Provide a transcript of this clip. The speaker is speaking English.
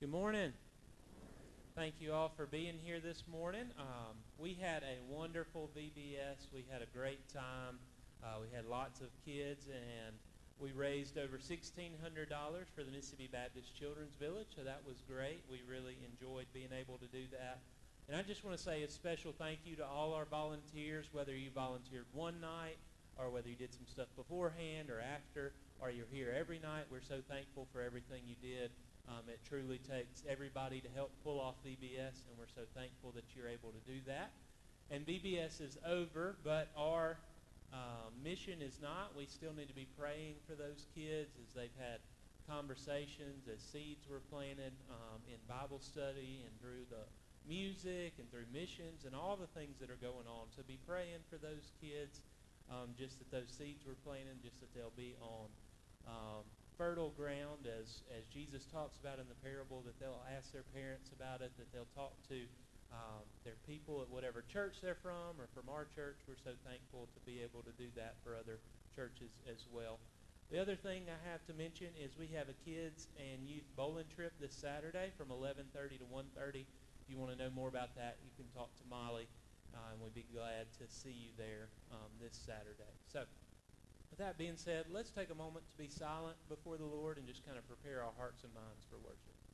Good morning. Thank you all for being here this morning. We had a wonderful VBS. We had a great time. We had lots of kids, and we raised over $1,600 for the Mississippi Baptist Children's Village, so that was great. We really enjoyed being able to do that. And I just want to say a special thank you to all our volunteers, whether you volunteered one night or whether you did some stuff beforehand or after, or you're here every night. We're so thankful for everything you did. It truly takes everybody to help pull off VBS, and we're so thankful that you're able to do that. And VBS is over, but our mission is not. We still need to be praying for those kids as they've had conversations, as seeds were planted in Bible study and through the music and through missions and all the things that are going on. So be praying for those kids, just that those seeds were planted, just that they'll be on fertile ground, as Jesus talks about in the parable, that they'll ask their parents about it, that they'll talk to their people at whatever church they're from or from our church. We're so thankful to be able to do that for other churches as well. The other thing I have to mention is we have a kids and youth bowling trip this Saturday from 11:30 to 1:30. If you want to know more about that, you can talk to Molly, and we'd be glad to see you there this Saturday. So, with that being said, let's take a moment to be silent before the Lord and just kind of prepare our hearts and minds for worship.